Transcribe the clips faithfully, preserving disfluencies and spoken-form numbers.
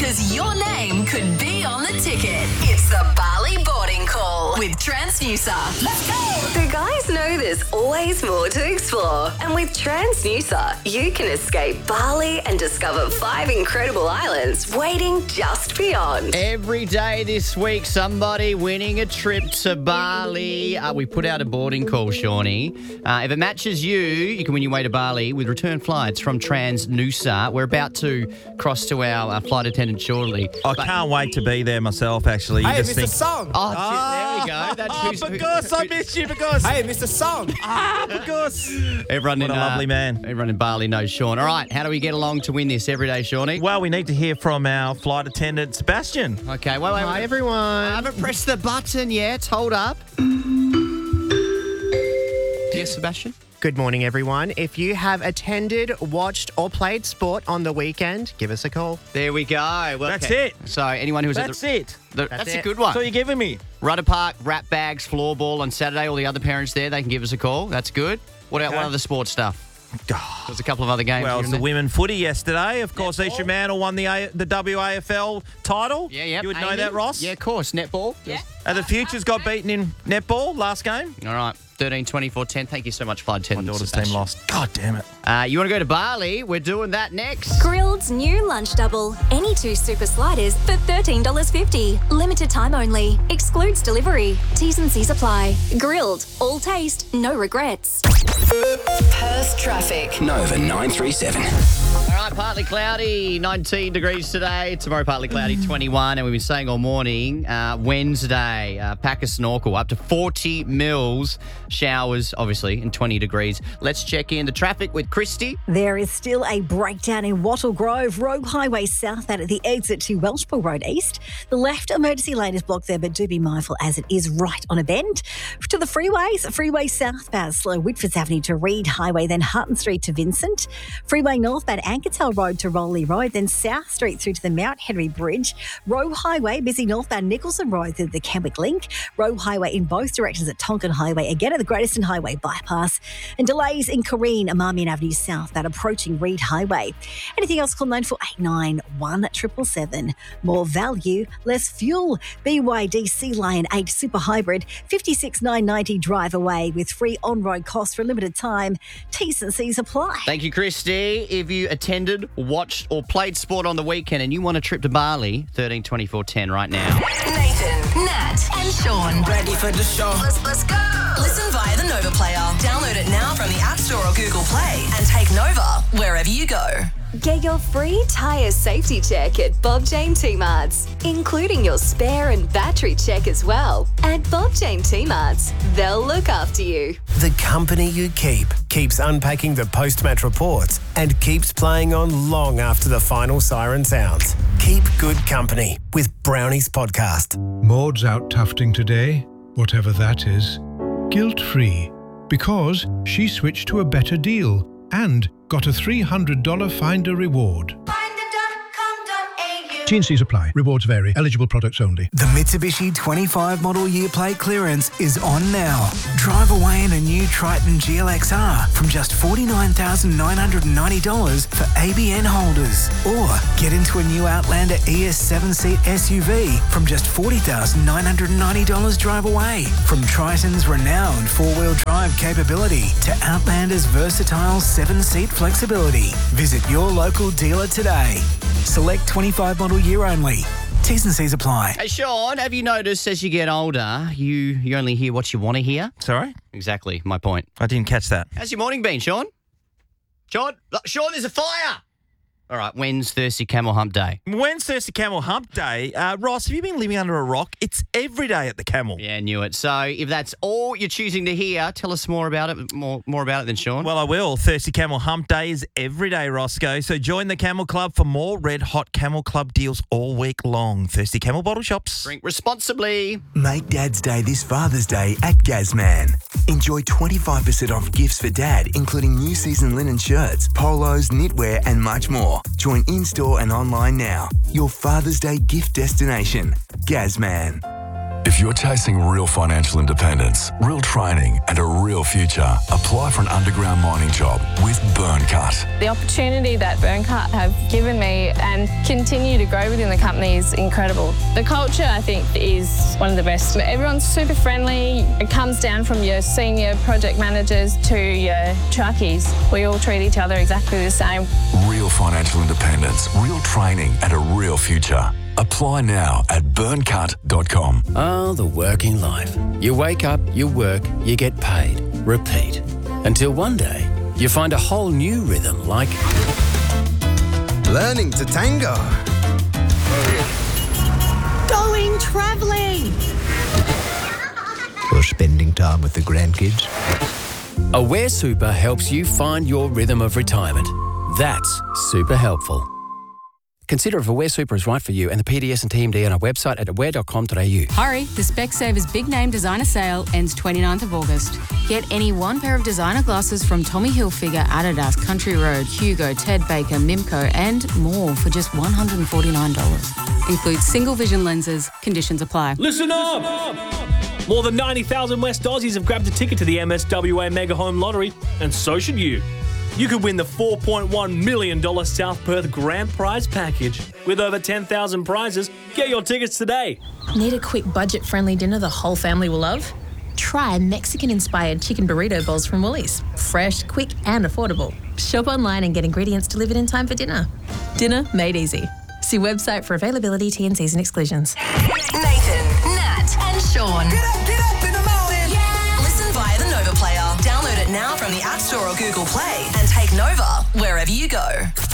because your name could be on the ticket. It's the Bali Boarding Call with Transnusa. Let's go! Do guys know there's always more to explore? And with Transnusa, you can escape Bali and discover five incredible islands waiting just beyond. Every day this week, somebody winning a trip to Bali. Uh, we put out a boarding call, Shawnee. Uh, if it matches you, you can win your way to Bali with return flights from Transnusa. We're about to cross to our uh, flight attendant shortly. I But- can't wait to be there myself, actually. You Hey, just Mister think, Song. Oh, shit, there we go. That's oh, who's- who- because I missed you, because. Hey, Mister Song. Ah, because. Everyone What in, a lovely uh, man. Everyone in Bali knows Sean. All right, how do we get along to win this every day, Shawnee? Well, we need to hear from our flight attendant, Sebastian. Okay, wait, wait, Hi, wait. everyone. I haven't pressed the button yet. Hold up. Yes, Sebastian? Good morning, everyone. If you have attended, watched, or played sport on the weekend, give us a call. There we go. Well, That's okay. it. So anyone who's That's at the, it. the that's, That's a it. good one. So you're giving me. Rudder Park, wrap bags, floorball on Saturday. All the other parents there, they can give us a call. That's good. What about Okay. what other sports stuff? God. There's a couple of other games. Well, here it's and the there. women footy yesterday. Of course, Isha Mantle won the A- the W A F L title. Yeah, yeah. You would know Amy? that, Ross? Yeah, of course. Netball. Yeah. And the Futures got beaten in netball last game. All right. thirteen, twenty-four, ten. Thank you so much, flight My attendant. daughter's Sebastian. team lost. God damn it. Uh, you want to go to Bali? We're doing that next. Grilled's new lunch double. Any two super sliders for thirteen dollars fifty. Limited time only. Excludes delivery. T's and C's apply. Grilled. All taste, no regrets. Perth traffic. Nova nine three seven. All right, partly cloudy, nineteen degrees today. Tomorrow, partly cloudy, twenty-one. And we've been saying all morning, uh, Wednesday, uh, pack a snorkel, up to forty mils. Showers, obviously, and twenty degrees. Let's check in the traffic with Christy. There is still a breakdown in Wattle Grove, Rogue Highway South out at the exit to Welshpool Road East. The left emergency lane is blocked there, but do be mindful as it is right on a bend. To the freeways, Freeway southbound slow Whitfords Avenue to Reed Highway, then Hutton Street to Vincent. Freeway northbound Ankertel Road to Rowley Road, then South Street through to the Mount Henry Bridge. Rogue Highway, busy northbound Nicholson Road through the Kenwick Link. Rogue Highway in both directions at Tonkin Highway, again at the Greateston Highway bypass. And delays in Corrine, Marmion Avenue South, that approaching Reed Highway. Anything else, call nine four eight nine, one seven seven seven. More value, less fuel. B Y D Sea Lion eight Super Hybrid, fifty-six thousand nine hundred ninety drive away with free on-road costs for a limited time. T's and C's apply. Thank you, Christy. If you attended, watched, or played sport on the weekend and you want a trip to Bali, thirteen, twenty-four, ten right now. Nathan, Nat, and Sean. Ready for the show. Let's, let's go. Listen via the Nova Player. Download it now from the App Store or Google Play and take Nova wherever you go. Get your free tyre safety check at Bob Jane T-Marts, including your spare and battery check as well. At Bob Jane T-Marts, they'll look after you. The company you keep keeps unpacking the post-match reports and keeps playing on long after the final siren sounds. Keep good company with Brownies Podcast. Maud's out tufting today, whatever that is, guilt-free, because she switched to a better deal and got a three hundred dollars Finder reward. T and C's apply. Rewards vary. Eligible products only. The Mitsubishi twenty-five model year plate clearance is on now. Drive away in a new Triton G L X R from just forty-nine thousand nine hundred ninety dollars for A B N holders. Or get into a new Outlander E S seven-seat S U V from just forty thousand nine hundred ninety dollars drive away. From Triton's renowned four-wheel drive capability to Outlander's versatile seven-seat flexibility. Visit your local dealer today. Select twenty-five model year only. T's and C's apply. Hey, Sean, have you noticed as you get older, you, you only hear what you want to hear? Sorry? Exactly, my point. I didn't catch that. How's your morning been, Sean? Sean? Look, Sean, there's a fire! All right, when's Thirsty Camel Hump Day? When's Thirsty Camel Hump Day? Uh, Ross, have you been living under a rock? It's every day at the Camel. Yeah, knew it. So if that's all you're choosing to hear, tell us more about it, more more about it than Sean. Well, I will. Thirsty Camel Hump Day is every day, Roscoe. So join the Camel Club for more red hot Camel Club deals all week long. Thirsty Camel bottle shops. Drink responsibly. Make Dad's Day this Father's Day at Gazman. Enjoy twenty-five percent off gifts for Dad, including new season linen shirts, polos, knitwear, and much more. Join in-store and online now. Your Father's Day gift destination, Gazman. If you're chasing real financial independence, real training, and a real future, apply for an underground mining job with Burncut. The opportunity that Burncut have given me and continue to grow within the company is incredible. The culture, I think, is one of the best. Everyone's super friendly. It comes down from your senior project managers to your truckies. We all treat each other exactly the same. Real financial independence, real training, and a real future. Apply now at burncut dot com. Oh, the working life. You wake up, you work, you get paid. Repeat. Until one day, you find a whole new rhythm like... Learning to tango. Going travelling. Or spending time with the grandkids. Aware Super helps you find your rhythm of retirement. That's super helpful. Consider if Aware Super is right for you and the P D S and T M D on our website at aware dot com dot a u. Hurry, the Specsavers Big Name Designer Sale ends twenty-ninth of August. Get any one pair of designer glasses from Tommy Hilfiger, Adidas, Country Road, Hugo, Ted Baker, Mimco and more for just one hundred forty-nine dollars. Includes single vision lenses. Conditions apply. Listen up! More than ninety thousand West Aussies have grabbed a ticket to the M S W A Mega Home Lottery, and so should you. You could win the four point one million dollars South Perth Grand Prize Package. With over ten thousand prizes, get your tickets today. Need a quick budget-friendly dinner the whole family will love? Try Mexican-inspired chicken burrito bowls from Woolies. Fresh, quick and affordable. Shop online and get ingredients delivered in time for dinner. Dinner made easy. See website for availability, T and Cs and exclusions. Nathan, Nat and Sean. Get up, get up in the morning. Yeah. Listen via the Nova Player. Download it now from the App Store or Google Play and take Nova wherever you go.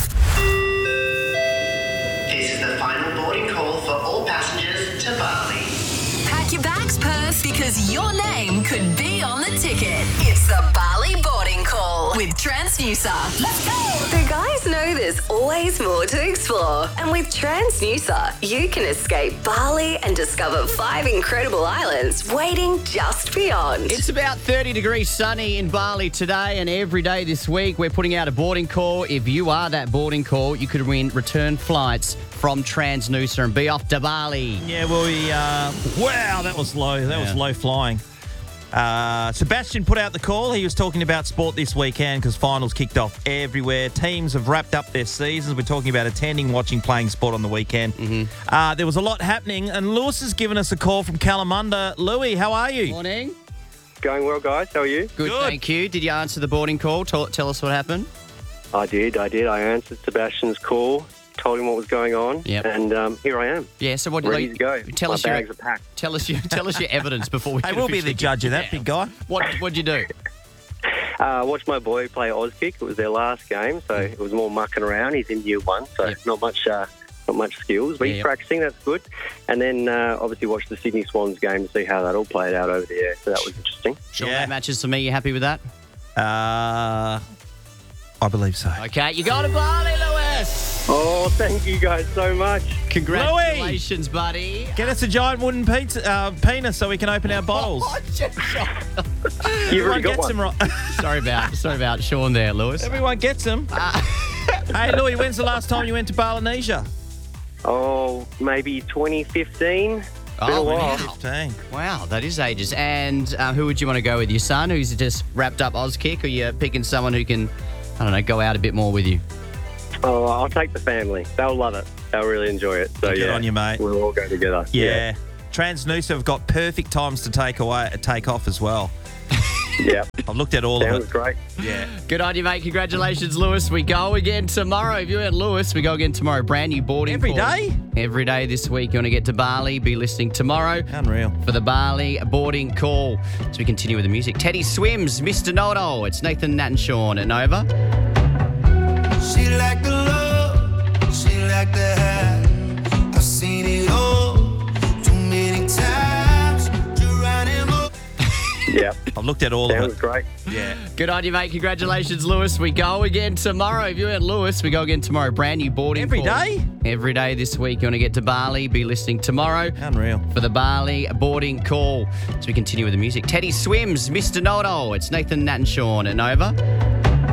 This is the final boarding call for all passengers to Bali. Pack your bags, Perth, because your name could be on the ticket. It's the Bali boarding call with Transnusa. Let's go! The guys know there's always more to explore. And with Transnusa, you can escape Bali and discover five incredible islands waiting just beyond. It's about thirty degrees sunny in Bali today, and every day this week we're putting out a boarding call. If you are that boarding call, you could win return flights from Transnusa and be off to Bali. Yeah, well, we, uh, wow, that was low. That Yeah. was low flying. Uh, Sebastian put out the call. He was talking about sport this weekend because finals kicked off everywhere. Teams have wrapped up their seasons. We're talking about attending, watching, playing sport on the weekend. Mm-hmm. Uh, there was a lot happening, and Lewis has given us a call from Kalamunda. Louis, how are you? Morning. Going well, guys. How are you? Good, thank you. Did you answer the boarding call? Tell, tell us what happened. I did. I did. I answered Sebastian's call, told him what was going on, Yep. and um, here I am. Yeah, so what Ready like, to go. Tell My us bags your, are packed. Tell us your tell us your evidence before we. Hey, can we'll be officially the judge of that, get big down. guy. What what'd you do? Uh, watched my boy play Auskick. It was their last game, so it was more mucking around. He's in year one, so not much uh, not much skills, but Yeah, he's yep. practicing. That's good. And then uh, obviously watched the Sydney Swans game to see how that all played out over there. So that was interesting. Sure, that matches for me. You happy with that? Uh, I believe so. Okay, you got to Bali, Lewis. Oh, thank you guys so much. Congratulations, buddy. Get us a giant wooden pizza, uh, penis so we can open our bottles. You've Everyone already got gets one. them right. sorry about sorry about Sean there, Lewis. Everyone gets them. Hey, Louis, when's the last time you went to Balinese? Oh, maybe twenty fifteen. Been a Oh, while. wow. Wow, that is ages. And uh, who would you want to go with? Your son, who's just wrapped up Auskick, or you're picking someone who can, I don't know, go out a bit more with you? Oh, I'll take the family. They'll love it. They'll really enjoy it. So Good yeah, on you, mate. We'll all go together. Yeah. Transnusa have got perfect times to take away, take off as well. Yeah. I've looked at all Sounds of it. great. Yeah. Good on you, mate. Congratulations, Lewis. We go again tomorrow. If you're at Lewis, we go again tomorrow. Brand new boarding Every call. day? Every day this week. You want to get to Bali, be listening tomorrow. Unreal. For the Bali boarding call. As we continue with the music. Teddy Swims, Mister Noto. It's Nathan, Nat and Sean at Nova. She like the love, she like the high. I've seen it all too many times. Geronimo. Yeah. I've looked at all Sounds of it. great. Yeah. Good on you, mate. Congratulations, Lewis. We go again tomorrow. If you're at Lewis, we go again tomorrow. Brand new boarding Every call. day? Every day this week. You want to get to Bali, be listening tomorrow. Unreal. For the Bali boarding call. As we continue with the music. Teddy Swims, Mister Noto. It's Nathan, Nat and Sean at Nova.